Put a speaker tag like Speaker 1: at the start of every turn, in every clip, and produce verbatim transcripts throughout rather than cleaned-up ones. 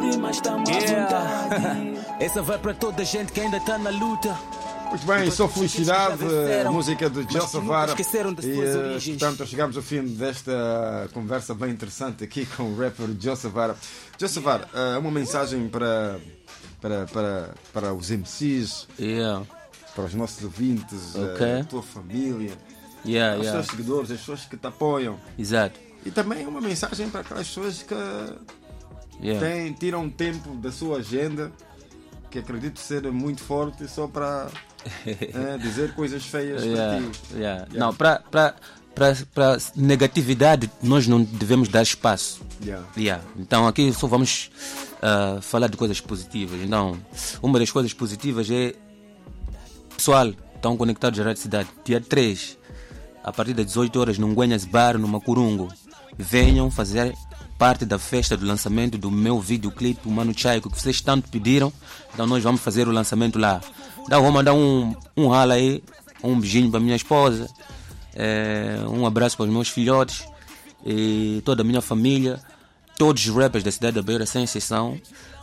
Speaker 1: prima, estamos
Speaker 2: Yeah.
Speaker 1: à vontade.
Speaker 2: Essa vai para toda a gente que ainda está na luta.
Speaker 3: Muito bem, só felicidade, a música de
Speaker 2: Mas
Speaker 3: Joseph
Speaker 2: que
Speaker 3: Vara.
Speaker 2: nunca esqueceram das
Speaker 3: E,
Speaker 2: suas
Speaker 3: eh,
Speaker 2: origens.
Speaker 3: portanto, chegamos ao fim desta conversa bem interessante aqui com o rapper Joseph Vara. Joseph Vara, eh, uma mensagem para, para, para, para os M Cs,
Speaker 2: Yeah.
Speaker 3: para os nossos ouvintes,
Speaker 2: Ok.
Speaker 3: eh, a tua família,
Speaker 2: Yeah,
Speaker 3: os
Speaker 2: yeah.
Speaker 3: teus seguidores, as pessoas que te apoiam.
Speaker 2: Exato.
Speaker 3: E também uma mensagem para aquelas pessoas que
Speaker 2: Yeah.
Speaker 3: têm, tiram tempo da sua agenda, que acredito ser muito forte, só para eh, dizer coisas feias
Speaker 2: Yeah,
Speaker 3: para ti.
Speaker 2: yeah.
Speaker 3: Yeah.
Speaker 2: Não, para para negatividade nós não devemos dar espaço.
Speaker 3: Yeah.
Speaker 2: Yeah. Então aqui só vamos ah, falar de coisas positivas. Então, uma das coisas positivas é pessoal, estão conectados à Rádio Cidade. Dia três, a partir das dezoito horas, no Nguenhas Bar, no Macurungo. Venham fazer parte da festa do lançamento do meu videoclipe, o Mano Chaico, que vocês tanto pediram. Então nós vamos fazer o lançamento lá. Então vou mandar um, um rala aí, um beijinho para minha esposa, eh, um abraço para os meus filhotes e toda a minha família, todos os rappers da cidade da Beira, sem exceção.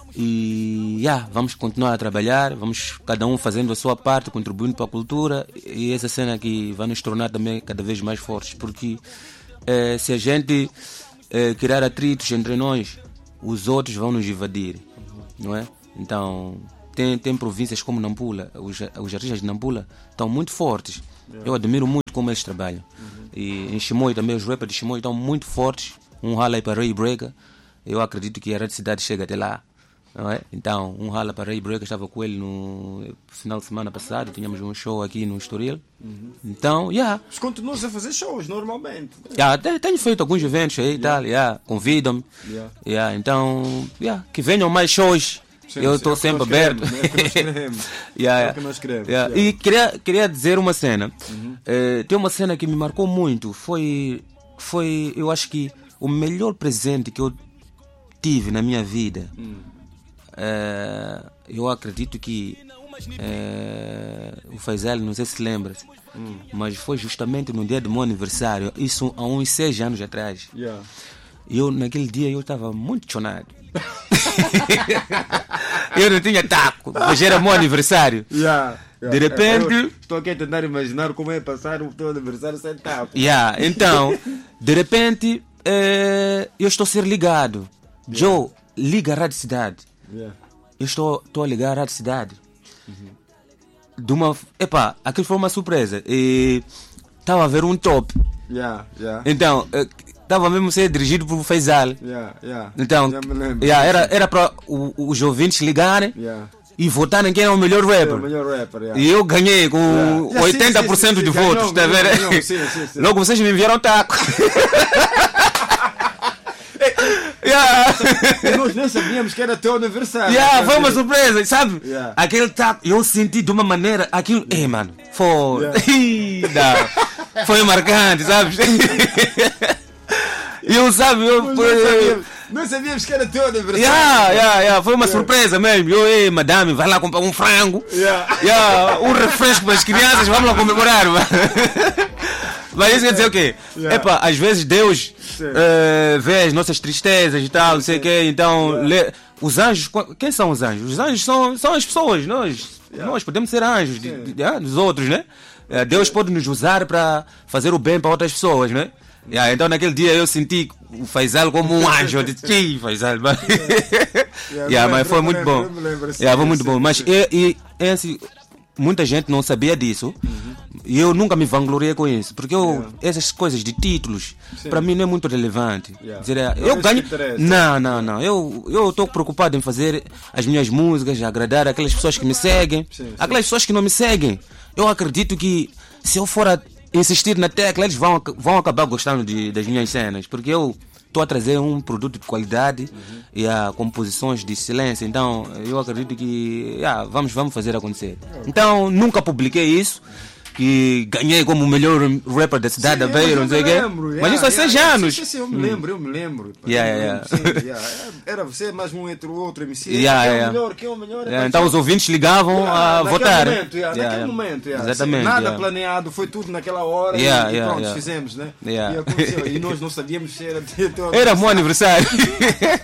Speaker 2: E yeah, vamos continuar a trabalhar, vamos cada um fazendo a sua parte, contribuindo para a cultura, e essa cena aqui vai nos tornar também cada vez mais fortes, porque eh, se a gente eh, criar atritos entre nós, os outros vão nos invadir, não é? Então tem, tem províncias como Nampula, os, os artistas de Nampula estão muito fortes. Eu admiro muito como eles trabalham. E em Chimoio também, os rappers de Chimoio estão muito fortes. Um rala aí para Ray Breaker. Eu acredito que a Rádio Cidade chega até lá. Não é? Então, um rala para Ray Breaker, estava com ele no final de semana passado. Tínhamos um show aqui no Estoril. Então, yeah.
Speaker 3: Mas continuas a fazer shows normalmente.
Speaker 2: Yeah, te- tenho feito alguns eventos aí e tal. Yeah, convidam-me.
Speaker 3: Yeah.
Speaker 2: Yeah, então, yeah, que venham mais shows.
Speaker 3: Sim,
Speaker 2: Eu
Speaker 3: sim,
Speaker 2: estou
Speaker 3: é o que
Speaker 2: sempre
Speaker 3: nós
Speaker 2: aberto.
Speaker 3: queremos, é o que nós queremos.
Speaker 2: Yeah,
Speaker 3: É o que nós queremos,
Speaker 2: yeah.
Speaker 3: yeah.
Speaker 2: E queria, queria dizer uma cena. Eh, tem uma cena que me marcou muito. Foi, foi, eu acho que o melhor presente que eu tive na minha vida. Eh, eu acredito que eh, o Faisal, não sei se lembra, mas foi justamente no dia do meu aniversário, isso há uns seis anos atrás.
Speaker 3: Yeah.
Speaker 2: Eu, naquele dia, eu estava muito chonado. Eu não tinha taco, mas era meu aniversário.
Speaker 3: Yeah.
Speaker 2: De repente-
Speaker 3: Eu estou aqui a tentar imaginar como é passar o teu aniversário sem tapo.
Speaker 2: Yeah, então, de repente, eh, eu estou a ser ligado. Joe, liga a Rádio Cidade.
Speaker 3: Yeah.
Speaker 2: Eu estou, estou a ligar a Rádio Cidade. De uma, epá, aquilo foi uma surpresa. E estava a ver um top.
Speaker 3: Yeah, yeah,
Speaker 2: Então, eh, estava mesmo a ser dirigido por Faisal.
Speaker 3: yeah, yeah.
Speaker 2: Então,
Speaker 3: Já me lembro.
Speaker 2: yeah, era, era para o- os ouvintes ligarem
Speaker 3: Yeah.
Speaker 2: e votarem quem era o melhor
Speaker 3: É o
Speaker 2: rapper.
Speaker 3: melhor rapper, yeah.
Speaker 2: E eu ganhei com
Speaker 3: Yeah. Yeah,
Speaker 2: oitenta por cento
Speaker 3: sim, sim,
Speaker 2: de
Speaker 3: sim,
Speaker 2: votos,
Speaker 3: ganhou,
Speaker 2: tá
Speaker 3: ganhou,
Speaker 2: vendo?
Speaker 3: ganhou, sim, sim, sim.
Speaker 2: Logo vocês me enviaram taco. Yeah.
Speaker 3: E nós nem sabíamos que era teu aniversário.
Speaker 2: Yeah, foi uma surpresa, sabe?
Speaker 3: Yeah.
Speaker 2: Aquele taco, eu senti de uma maneira aquilo. Ei, mano, foi. Não, foi marcante, sabe? Eu, sabe, eu.
Speaker 3: Nós não sabíamos, não sabíamos que era teu aniversário.
Speaker 2: Yeah, yeah, yeah, foi uma surpresa mesmo. Eu, ei, madame, vai lá comprar um frango.
Speaker 3: Yeah.
Speaker 2: Yeah, um refresco para as crianças, vamos lá comemorar. Mano. Mas isso quer dizer o quê?
Speaker 3: Yeah.
Speaker 2: Epa, às vezes Deus eh, vê as nossas tristezas e tal, não sei o quê, então lê- os anjos, qu- quem são os anjos? Os anjos são, são as pessoas, nós, nós podemos ser anjos de, de- de- ah, dos outros, né? Eh, Deus pode nos usar para fazer o bem para outras pessoas, né? Yeah, então naquele dia eu senti o Faisal como um anjo. Eu disse, "Ih, Faisal, mas-" Yeah,
Speaker 3: me
Speaker 2: mas foi
Speaker 3: lembro,
Speaker 2: muito
Speaker 3: me
Speaker 2: bom.
Speaker 3: lembro, me lembro, sim,
Speaker 2: Yeah, foi muito
Speaker 3: sim,
Speaker 2: bom. Mas
Speaker 3: sim.
Speaker 2: e, e, esse, muita gente não sabia disso. E eu nunca me vangloriei com isso. Porque eu,
Speaker 3: Yeah.
Speaker 2: essas coisas de títulos,
Speaker 3: Sim.
Speaker 2: para mim não é muito relevante.
Speaker 3: Yeah.
Speaker 2: Dizer, é,
Speaker 3: Não é
Speaker 2: eu
Speaker 3: isso
Speaker 2: ganho.
Speaker 3: que interessa.
Speaker 2: Não, não, não. Eu estou preocupado em fazer as minhas músicas, agradar aquelas pessoas que me seguem.
Speaker 3: Sim, sim.
Speaker 2: Aquelas pessoas que não me seguem. Eu acredito que se eu for a insistir na tecla, eles vão, ac- vão acabar gostando de, das minhas cenas. Porque eu estou a trazer um produto de qualidade e a composições de excelência. Então eu acredito que yeah, vamos, vamos fazer acontecer. Então nunca publiquei isso. Que ganhei como o melhor rapper da cidade da Beira, não sei o quê. Mas isso há seis anos.
Speaker 3: Sim, sim, eu me lembro, eu me lembro.
Speaker 2: Yeah,
Speaker 3: Eu me
Speaker 2: yeah,
Speaker 3: lembro, sim, yeah. Era você mais um entre o outro M C.
Speaker 2: Yeah,
Speaker 3: quem é
Speaker 2: yeah.
Speaker 3: o melhor, quem é o melhor?
Speaker 2: É, então os ouvintes ligavam
Speaker 3: Yeah,
Speaker 2: a
Speaker 3: naquele
Speaker 2: votar.
Speaker 3: Momento, yeah,
Speaker 2: Yeah,
Speaker 3: naquele
Speaker 2: yeah.
Speaker 3: momento, yeah.
Speaker 2: Exatamente.
Speaker 3: Nada
Speaker 2: yeah.
Speaker 3: planeado, foi tudo naquela hora
Speaker 2: Yeah,
Speaker 3: e, e
Speaker 2: yeah,
Speaker 3: pronto,
Speaker 2: yeah.
Speaker 3: fizemos, né?
Speaker 2: Yeah.
Speaker 3: E aconteceu. E nós não sabíamos se era teu
Speaker 2: Era o meu aniversário.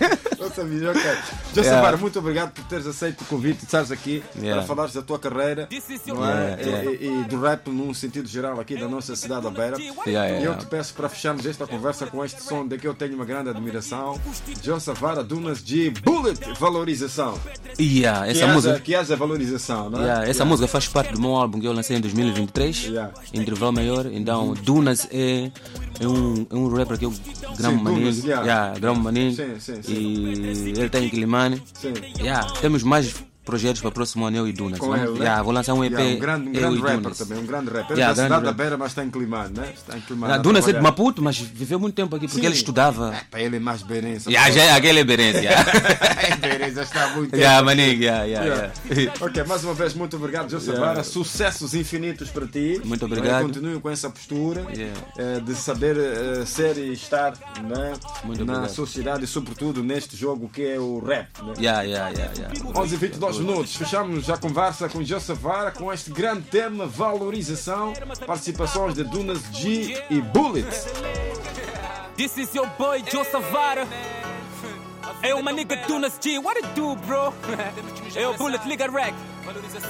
Speaker 3: não sabia, ok. Joseph
Speaker 2: Yeah.
Speaker 3: Vara, muito obrigado por teres aceito o convite de estares aqui
Speaker 2: Yeah.
Speaker 3: para falares da tua carreira, não é?
Speaker 2: Yeah, yeah.
Speaker 3: E, e- e do rap num sentido geral aqui da nossa cidade da Beira.
Speaker 2: Yeah,
Speaker 3: E
Speaker 2: yeah,
Speaker 3: eu
Speaker 2: yeah.
Speaker 3: te peço para fecharmos esta conversa com este som de que eu tenho uma grande admiração. Joseph Vara, Dunas G, Bullet, valorização.
Speaker 2: Yeah,
Speaker 3: Que
Speaker 2: essa
Speaker 3: haja,
Speaker 2: música.
Speaker 3: que haja valorização, não é?
Speaker 2: Yeah, essa
Speaker 3: Yeah.
Speaker 2: música faz parte do meu álbum que eu lancei em dois mil e vinte e três,
Speaker 3: Yeah.
Speaker 2: Intervalo Maior. Então, Dunas é, é, um, é um rapper que eu gramo
Speaker 3: Sim,
Speaker 2: maninho.
Speaker 3: Dunas, yeah.
Speaker 2: Yeah, gramo maninho.
Speaker 3: Sim, sim, sim.
Speaker 2: E ele tem Quilimane.
Speaker 3: Sim.
Speaker 2: Yeah, temos mais projetos para o próximo ano, eu e Dunas.
Speaker 3: Com
Speaker 2: Vamos-
Speaker 3: ele, né?
Speaker 2: yeah, vou lançar um E P.
Speaker 3: Yeah, um grande, um
Speaker 2: eu
Speaker 3: grande
Speaker 2: e
Speaker 3: rapper
Speaker 2: Dunas.
Speaker 3: também, um grande rapper.
Speaker 2: Yeah,
Speaker 3: da
Speaker 2: grande
Speaker 3: cidade da
Speaker 2: rapper.
Speaker 3: Beira, mas está em Climane, né? Está em Climane.
Speaker 2: Ah,
Speaker 3: a
Speaker 2: Dunas é de
Speaker 3: trabalhar.
Speaker 2: Maputo, mas viveu muito tempo aqui porque
Speaker 3: Sim.
Speaker 2: ele estudava.
Speaker 3: É, para ele é mais beirense.
Speaker 2: Yeah, já é aquele é Berence. Yeah,
Speaker 3: Beirense já está há muito tempo.
Speaker 2: yeah, maninho, yeah, yeah,
Speaker 3: Yeah.
Speaker 2: yeah.
Speaker 3: Ok, mais uma vez, muito obrigado, Joseph
Speaker 2: Yeah.
Speaker 3: Vara. Sucessos infinitos para ti.
Speaker 2: Muito obrigado.
Speaker 3: Continue com essa postura
Speaker 2: Yeah.
Speaker 3: eh, de saber eh, ser e estar, né,
Speaker 2: Muito
Speaker 3: na
Speaker 2: obrigado.
Speaker 3: sociedade e, sobretudo, neste jogo que é o rap. Né?
Speaker 2: Yeah, yeah, yeah, yeah.
Speaker 3: onze e vinte e dois minutos. Fechamos a conversa com Joseph Vara com este grande tema: valorização. Participações de Dunas G e Bullet.
Speaker 1: This is your boy Joseph Vara. Hey, my nigga Dunas G, what it do, bro? Hey, Bullet, liga rag.